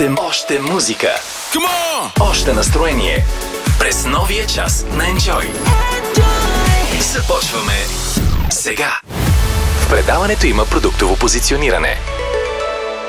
Още музика. Още настроение. През новия час на Enjoy. Започваме сега. В предаването има продуктово позициониране.